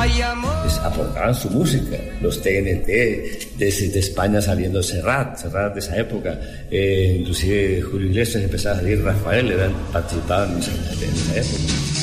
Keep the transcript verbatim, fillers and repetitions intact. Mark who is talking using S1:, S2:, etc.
S1: pues, aportaban su música, los T N T, desde de España saliendo Serrat, Serrat de esa época, eh, inclusive Julio Iglesias empezaba a salir, Rafael, eran, participaban en esa, en esa época.